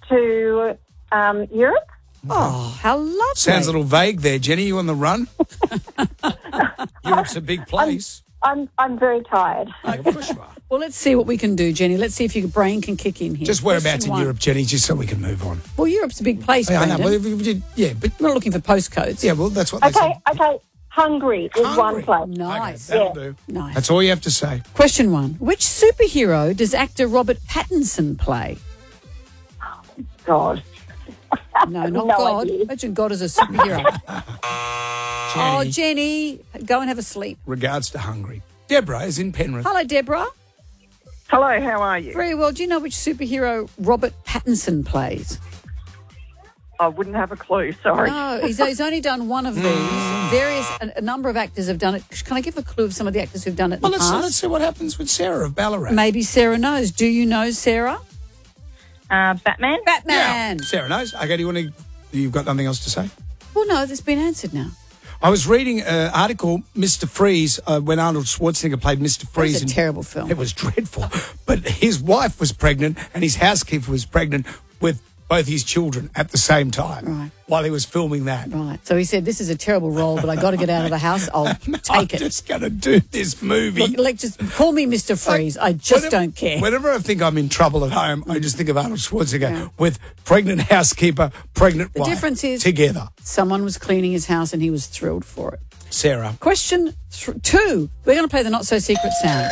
to Europe. Oh, how lovely. Sounds a little vague there, Jenny. You on the run? Europe's a big place. I'm very tired. Of course you are. Well, let's see what we can do, Jenny. Let's see if your brain can kick in here. Just whereabouts Question in one. Europe, Jenny, just so we can move on. Well, Europe's a big place, I Brendan. know, but I'm not looking for postcodes. yeah, well, that's what they say. Okay. Hungary is one Hungary. place. Nice. Okay, that'll do. Nice. That's all you have to say. Question one. Which superhero does actor Robert Pattinson play? God. No, not No God. idea. Imagine God as a superhero. Oh, Jenny, Jenny, go and have a sleep. regards to Hungary. Deborah is in Penrith. Hello, Deborah. Hello, how are you? Very well. Do you know which superhero Robert Pattinson plays? I wouldn't have a clue, sorry. No, he's only done one of these. A number of actors have done it. Can I give a clue of some of the actors who've done it in Well, the let's past? see what happens with Sarah of Ballarat. Maybe Sarah knows. Do you know Sarah? Batman? Batman. Yeah, Sarah knows. Okay, you've got nothing else to say? Well, no, that's been answered now. I was reading an article, Mr. Freeze, when Arnold Schwarzenegger played Mr. Freeze. That's a terrible film. It was dreadful. But his wife was pregnant and his housekeeper was pregnant with both his children at the same time Right. while he was filming that. Right. So he said, this is a terrible role, but I got to get out of the house. I'll I'm take it. just going to do this movie. Look, just call me Mr. Freeze. I just don't care. Whenever I think I'm in trouble at home, I just think of Arnold Schwarzenegger with pregnant housekeeper, pregnant wife. The difference is together. someone was cleaning his house and he was thrilled for it. Sarah. Question 2. We're going to play the not so secret sound.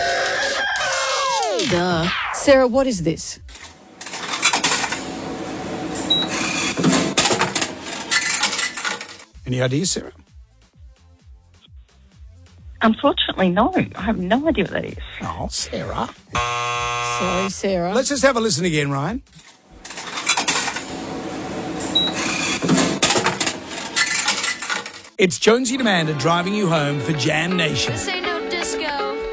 Duh. Sarah, what is this? Any ideas, Sarah? Unfortunately, no. I have no idea what that is. Oh, Sarah. Sorry, Sarah. Let's just have a listen again, Ryan. It's Jonesy and Amanda driving you home for Jam Nation. This ain't no disco.